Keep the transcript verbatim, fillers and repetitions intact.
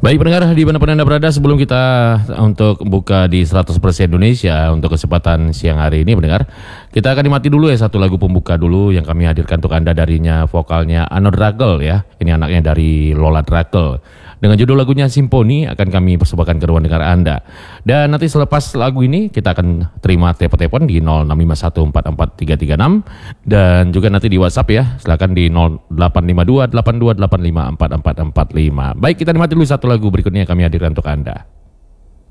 Baik pendengar, di mana pun Anda berada, sebelum kita untuk buka di seratus persen Indonesia untuk kesempatan siang hari ini pendengar, kita akan nikmati dulu ya satu lagu pembuka dulu yang kami hadirkan untuk Anda, darinya vokalnya Ano Dragel ya. Ini anaknya dari Lola Dragel. Dengan judul lagunya Simponi akan kami persembahkan ke ruang dengar Anda. Dan nanti selepas lagu ini kita akan terima telepon-telepon di nol enam lima satu empat empat tiga tiga enam dan juga nanti di WhatsApp ya. Silakan di nol delapan lima dua delapan dua delapan lima empat empat empat lima. Baik, kita nikmati dulu satu lagu berikutnya yang kami hadirkan untuk Anda.